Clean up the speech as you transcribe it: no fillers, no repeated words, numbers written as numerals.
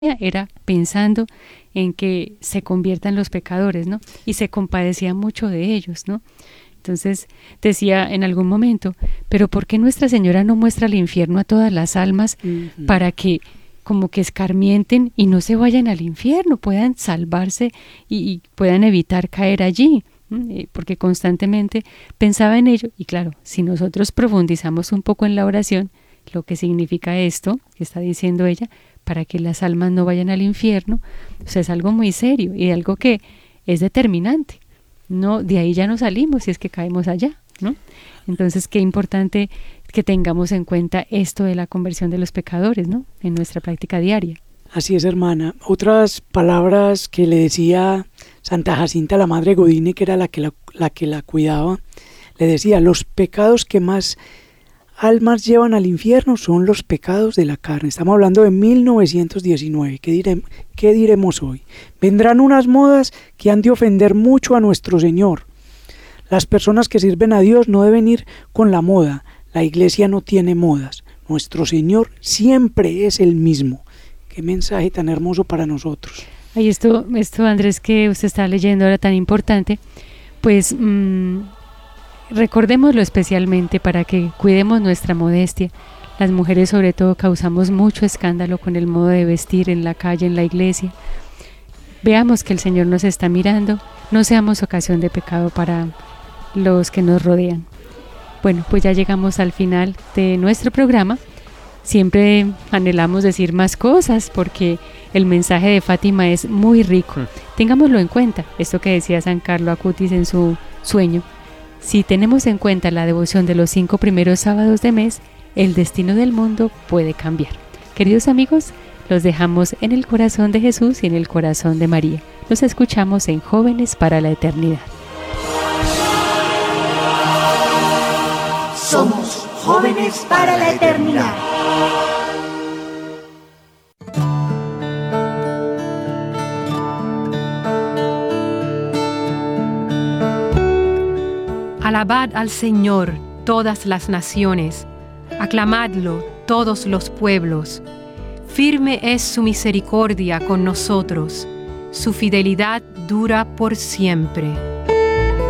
era pensando en que se conviertan los pecadores, ¿no? Y se compadecía mucho de ellos, ¿no? Entonces decía en algún momento, pero ¿por qué Nuestra Señora no muestra el infierno a todas las almas para que como que escarmienten y no se vayan al infierno, puedan salvarse y puedan evitar caer allí? Porque constantemente pensaba en ello. Y claro, si nosotros profundizamos un poco en la oración, lo que significa esto que está diciendo ella, para que las almas no vayan al infierno, o sea, es algo muy serio y algo que es determinante. No, de ahí ya no salimos si es que caemos allá, ¿no? Entonces, qué importante que tengamos en cuenta esto de la conversión de los pecadores, ¿no? En nuestra práctica diaria. Así es, hermana. Otras palabras que le decía Santa Jacinta, la madre Godine, que era la que la cuidaba, le decía, los pecados que más almas llevan al infierno son los pecados de la carne. Estamos hablando de 1919. ¿Qué diremos hoy? Vendrán unas modas que han de ofender mucho a nuestro Señor. Las personas que sirven a Dios no deben ir con la moda. La Iglesia no tiene modas. Nuestro Señor siempre es el mismo. Qué mensaje tan hermoso para nosotros. Ay, esto Andrés, que usted está leyendo ahora tan importante, pues recordémoslo especialmente para que cuidemos nuestra modestia. Las mujeres sobre todo causamos mucho escándalo con el modo de vestir en la calle, en la iglesia. Veamos que el Señor nos está mirando, no seamos ocasión de pecado para los que nos rodean. Bueno, pues ya llegamos al final de nuestro programa. Siempre anhelamos decir más cosas porque el mensaje de Fátima es muy rico. Tengámoslo en cuenta, esto que decía San Carlo Acutis en su sueño. Si tenemos en cuenta la devoción de los 5 primeros sábados de mes, el destino del mundo puede cambiar. Queridos amigos, los dejamos en el corazón de Jesús y en el corazón de María. Los escuchamos en Jóvenes para la Eternidad. Somos Jóvenes para la Eternidad. Alabad al Señor todas las naciones, aclamadlo todos los pueblos. Firme es su misericordia con nosotros, su fidelidad dura por siempre.